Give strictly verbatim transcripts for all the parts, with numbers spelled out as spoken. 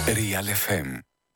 Real εφ εμ.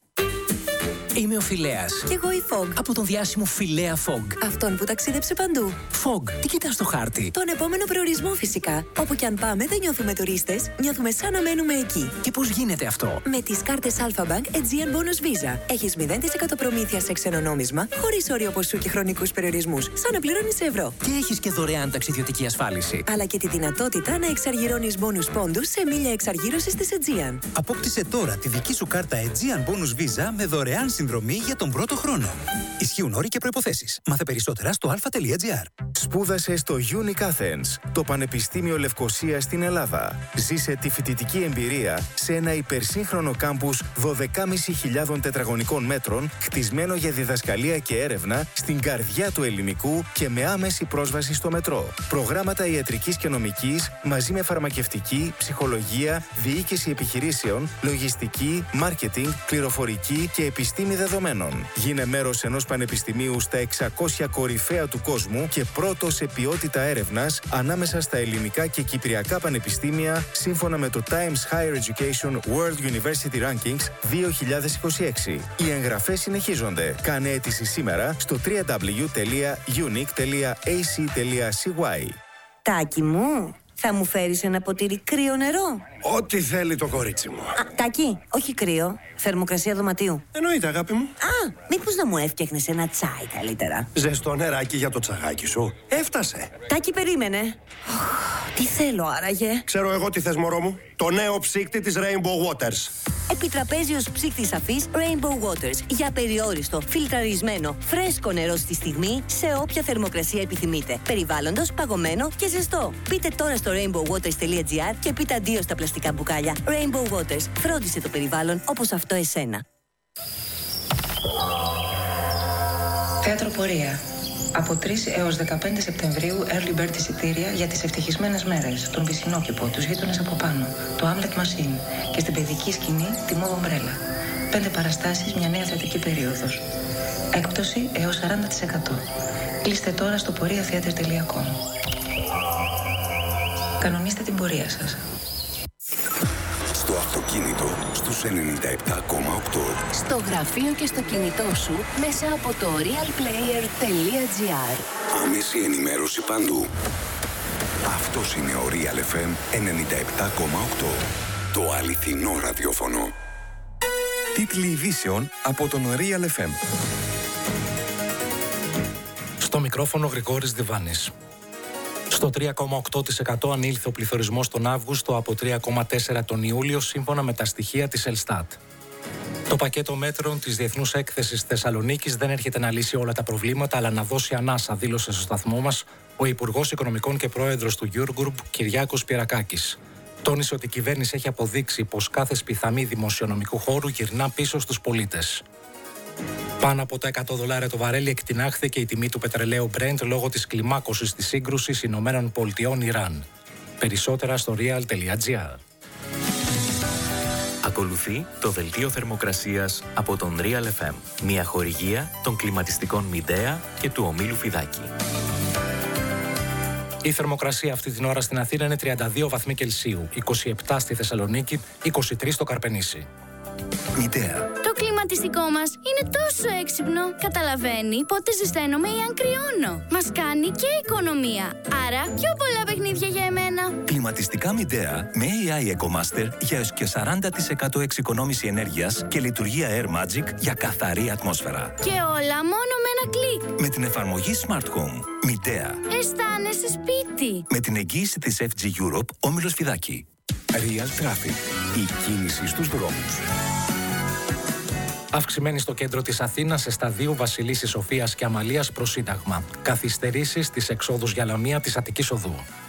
Είμαι ο Φιλέας. Κι εγώ η Fog. Από τον διάσημο Φιλέα Fog. Αυτόν που ταξίδεψε παντού. Fog, τι κοιτάς στο χάρτη? Τον επόμενο προορισμό φυσικά. Όπου κι αν πάμε δεν νιώθουμε τουρίστες, νιώθουμε σαν να μένουμε εκεί. Και πώς γίνεται αυτό? Με τις κάρτες Alpha Bank Aegean Bonus Visa. Έχεις μηδέν τοις εκατό προμήθεια σε ξένο νόμισμα, χωρίς όριο ποσού και χρονικούς περιορισμούς. Σαν να πληρώνεις ευρώ. Και έχεις και δωρεάν ταξιδιωτική ασφάλιση. Αλλά και τη δυνατότητα να εξαργυρώνεις bonus πόντους σε μίλια εξαργύρωσης της Aegean. Απόκτησε τώρα τη δική σου κάρτα Aegean Bonus Visa με δωρεάν συνδρομή για τον πρώτο χρόνο. Ισχύουν όροι και προϋποθέσεις. Μάθε περισσότερα στο αλφα τελεία τζι άρ. Σπούδασε στο Unique Athens, το Πανεπιστήμιο Λευκωσίας στην Ελλάδα. Ζήσε τη φοιτητική εμπειρία σε ένα υπερσύγχρονο κάμπους δώδεκα χιλιάδες πεντακόσια τετραγωνικών μέτρων, χτισμένο για διδασκαλία και έρευνα στην καρδιά του ελληνικού και με άμεση πρόσβαση στο μετρό. Προγράμματα ιατρικής και νομικής μαζί με φαρμακευτική, ψυχολογία, διοίκηση επιχειρήσεων, λογιστική, μάρκετινγκ, πληροφορική και επιστήμη δεδομένων. Γίνε μέρος ενός πανεπιστημίου στα εξακόσια κορυφαία του κόσμου και πρώτο σε ποιότητα έρευνας ανάμεσα στα ελληνικά και κυπριακά πανεπιστήμια σύμφωνα με το Times Higher Education World University Rankings δύο χιλιάδες είκοσι έξι. Οι εγγραφές συνεχίζονται. Κάνε αίτηση σήμερα στο double-u double-u double-u τελεία unique τελεία a c τελεία c y. Τάκη μου, θα μου φέρεις ένα ποτήρι κρύο νερό? Ό,τι θέλει το κορίτσι μου. Α, Τάκη, όχι κρύο. Θερμοκρασία δωματίου. Εννοείται, αγάπη μου. Α, μήπως να μου έφτιαχνες ένα τσάι καλύτερα? Ζεστό νεράκι για το τσαγάκι σου. Έφτασε. Τάκη, περίμενε. Τι θέλω άραγε? Ξέρω εγώ τι θες, μωρό μου. Το νέο ψύκτη της Rainbow Waters. Επιτραπέζιος ψύκτης αφής Rainbow Waters. Για περιόριστο, φιλτραρισμένο, φρέσκο νερό στη στιγμή, σε όποια θερμοκρασία επιθυμείτε. Περιβάλλοντος, παγωμένο και ζεστό. Πείτε τώρα στο rainbow waters τελεία τζι άρ και πείτε αντίο στα πλαστικά μπουκάλια. Rainbow Waters. Φρόντισε το περιβάλλον όπως αυτό εσένα. Θέατρο Πορεία. Από τρεις έως δεκαπέντε Σεπτεμβρίου early bird εισιτήρια για τις ευτυχισμένες μέρες, τον Πισινόκηπο, τους γείτονες από πάνω, το Hamlet Machine και στην παιδική σκηνή τη Mauve Umbrella. Πέντε παραστάσεις, μια νέα θεατρική περίοδος. Έκπτωση έως σαράντα τοις εκατό. Κλείστε τώρα στο πορεία θέατρ τελεία κομ. Κανονίστε την πορεία σας. Στο αυτοκίνητο, στους ενενήντα επτά κόμμα οκτώ. Στο γραφείο και στο κινητό σου, μέσα από το real player τελεία τζι άρ. Άμεση ενημέρωση παντού. Αυτός είναι ο Real εφ εμ ενενήντα επτά κόμμα οκτώ. Το αληθινό ραδιόφωνο. Τίτλοι ειδήσεων από τον Real εφ εμ. Στο μικρόφωνο Γρηγόρης Διβάνης. Στο τρία κόμμα οκτώ τοις εκατό ανήλθε ο πληθωρισμός τον Αύγουστο από τρία κόμμα τέσσερα τοις εκατό τον Ιούλιο, σύμφωνα με τα στοιχεία της Ελστάτ. Το πακέτο μέτρων της Διεθνούς Έκθεσης Θεσσαλονίκης δεν έρχεται να λύσει όλα τα προβλήματα, αλλά να δώσει ανάσα, δήλωσε στο σταθμό μας ο Υπουργός Οικονομικών και Πρόεδρος του Eurogroup, Κυριάκος Πιερακάκης. Τόνισε ότι η κυβέρνηση έχει αποδείξει πως κάθε σπιθαμή δημοσιονομικού χώρου γυρνά πίσω στους πολίτες. Πάνω από τα εκατό δολάρια το βαρέλι εκτινάχθηκε η τιμή του πετρελαίου Brent λόγω της κλιμάκωσης της σύγκρουσης Ηνωμένων Πολιτειών Ιράν. Περισσότερα στο real τελεία τζι άρ. Ακολουθεί το δελτίο θερμοκρασίας από τον Real εφ εμ, μια χορηγία των κλιματιστικών Midea και του ομίλου Φιδάκη. Η θερμοκρασία αυτή την ώρα στην Αθήνα είναι τριάντα δύο βαθμοί Κελσίου, είκοσι επτά στη Θεσσαλονίκη, είκοσι τρία στο Καρπενήσι. Midea. Το κλιματιστικό μας είναι τόσο έξυπνο. Καταλαβαίνει πότε ζεσταίνομαι ή αν κρυώνω. Μας κάνει και οικονομία. Άρα πιο πολλά παιχνίδια για εμένα. Κλιματιστικά Midea με έι άι EcoMaster για έως και σαράντα τοις εκατό εξοικονόμηση ενέργειας και λειτουργία Air Magic για καθαρή ατμόσφαιρα. Και όλα μόνο με ένα κλικ. Με την εφαρμογή Smart Home. Midea. Αισθάνεσαι σπίτι. Με την εγγύηση της εφ τζι Europe, όμιλος Φιδάκη. Real Traffic. Η κίνηση στους δρόμους. Αυξημένη στο κέντρο της Αθήνας, σε σταδίου Βασιλίσσης Σοφίας και Αμαλίας προς Σύνταγμα. Καθυστερήσεις στις εξόδους για Λαμία της Αττικής Οδού.